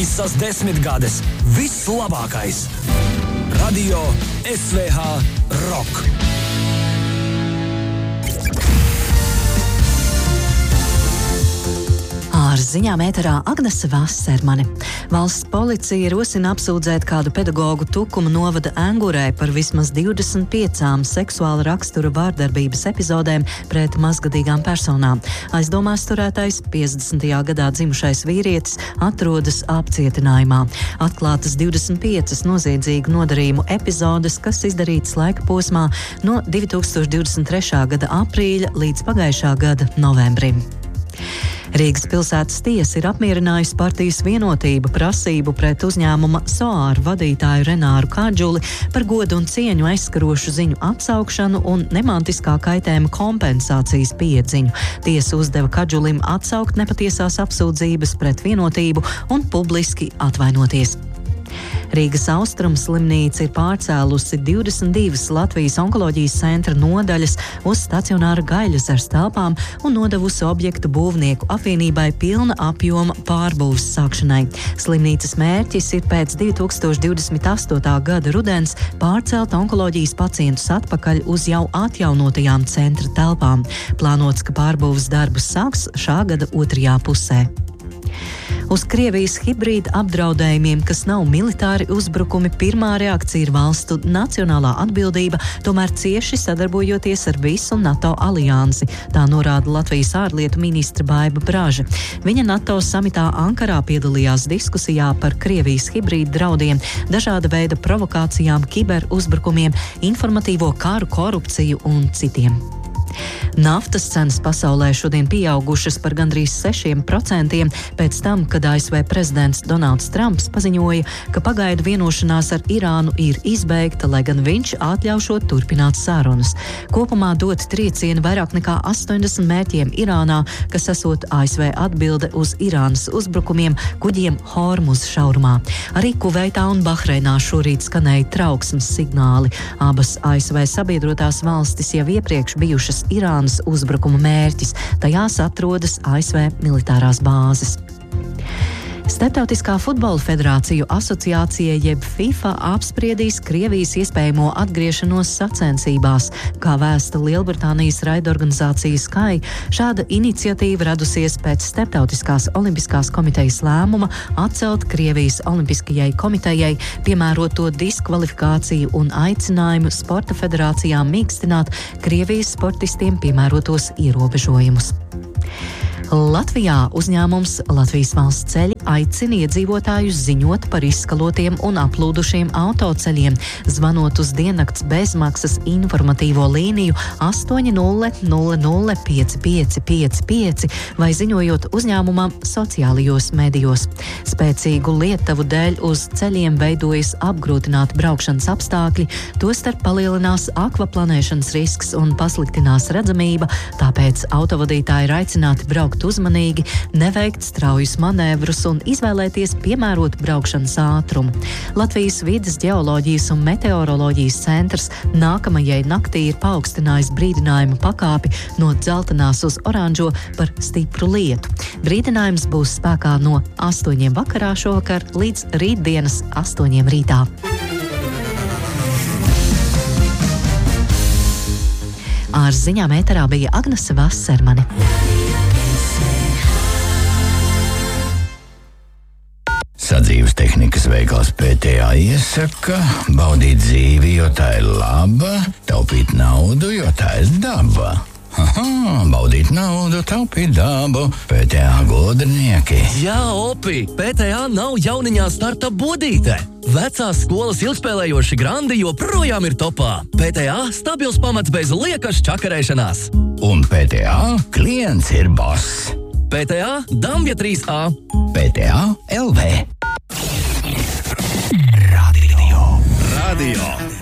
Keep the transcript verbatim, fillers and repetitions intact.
Visas desmitgades, viss labākais. Radio S V H Rock. Ar ziņām ēterā Agnese Vasermane. Valsts policija rosina apsūdzēt kādu pedagogu Tukuma novada Engurē par vismaz divdesmit piecām seksuāla rakstura vārdarbības epizodēm pret mazgadīgām personām. Aizdomās turētais piecdesmitajā gadā dzimušais vīrietis atrodas apcietinājumā. Atklātas divdesmit piecas noziedzīgu nodarījumu epizodes, kas izdarītas laika posmā no divi tūkstoši divdesmit trešā gada aprīļa līdz pagājušā gada novembrim. Rīgas pilsētas tiesa ir apmierinājusi partijas Vienotība prasību pret uzņēmuma Soār vadītāju Renāru Kadžuli par godu un cieņu aizskarošu ziņu atsaukšanu un nemantiskā kaitējuma kompensācijas piedziņu. Tiesa uzdeva Kadžulim atsaukt nepatiesās apsūdzības pret Vienotību un publiski atvainoties. Rīgas Austrums slimnīca ir pārcēlusi divdesmit divas Latvijas onkoloģijas centra nodaļas uz stacionāra Gaļasars telpām un nodevusi objektu būvnieku apvienībai pilna apjoma pārbūves sākšanai. Slimnīcas mērķis ir pēc divi tūkstoši divdesmit astotā gada rudens pārcelt onkoloģijas pacientus atpakaļ uz jau atjaunotajām centra telpām. Plānots, ka pārbūves darbus sāks šā gada otrajā pusē. Uz Krievijas hibrīda apdraudējumiem, kas nav militāri uzbrukumi, pirmā reakcija ir valstu nacionālā atbildība, tomēr cieši sadarbojoties ar visu NATO aliansi. Tā norāda Latvijas ārlietu ministra Baiba Braža. Viņa NATO samitā Ankarā piedalījās diskusijā par Krievijas hibrīda draudiem, dažāda veida provokācijām, kiberuzbrukumiem, informatīvo karu, korupciju un citiem. Naftas cenas pasaulē šodien pieaugušas par gandrīz sešiem procentiem pēc tam, kad A S V prezidents Donalds Trumps paziņoja, ka pagaidu vienošanās ar Irānu ir izbeigta, lai gan viņš atļaušot turpināt sarunas. Kopumā dot triecieni vairāk nekā astoņdesmit mērķiem Irānā, kas esot A S V atbilde uz Irānas uzbrukumiem kuģiem Hormuz šaurumā. Arī Kuveitā un Bahreinā šorīt skanēja trauksmes signāli. Abas A S V sabiedrotās valstis jau iepriekš bijušas Irānas uzbrukuma mērķis. Tajās atrodas A S V militārās bāzes. Starptautiskā futbola federāciju asociācija jeb FIFA apspriedīs Krievijas iespējamo atgriešanos sacensībās. Kā vēsta Lielbritānijas raidorganizācija Sky, šāda iniciatīva radusies pēc Starptautiskās olimpiskās komitejas lēmuma atcelt Krievijas olimpiskajai komitejai piemēroto diskvalifikāciju un aicinājumu sporta federācijām mīkstināt Krievijas sportistiem piemērotos ierobežojumus. Latvijā uzņēmums Latvijas valsts ceļi aicina iedzīvotājus ziņot par izskalotiem un aplūdušiem autoceļiem, zvanot uz diennakts bezmaksas informatīvo līniju astoņi nulle nulle nulle pieci pieci pieci pieci vai ziņojot uzņēmumam sociālajos medijos. Spēcīgu Lietuvu dēļ uz ceļiem veidojas apgrūtināti braukšanas apstākļi, tostarp palielinās akvaplanēšanas risks un pasliktinās redzamība, tāpēc autovadītāji ir aicināti braukt uzmanīgi, neveikt straujus manevrus un izvēlēties piemērotu braukšanas ātrumu. Latvijas vides ģeoloģijas un meteoroloģijas centrs nākamajai naktī ir paaugstinājis brīdinājumu pakāpi no dzeltenās uz oranžo par stipru lietu. Brīdinājums būs spēkā no astoņiem vakarā šovakar līdz rītdienas astoņiem rītā. Ar ziņām ēterā bija Agnese Vasermane. Sadzīves tehnikas veikals P T A iesaka baudīt dzīvi, jo tā ir laba, taupīt naudu, jo tā ir daba. Aha, baudīt naudu, taupīt dabu, P T A godrnieki. Jā, opi, P T A nav jauniņā starta bodīte. Vecās skolas ilgspēlējoši grandi joprojām ir topā. P T A stabils pamats bez liekas čakarēšanās. Un P T A klients ir boss. P T A Dambja trīs A. P T A L V. Radio. Radio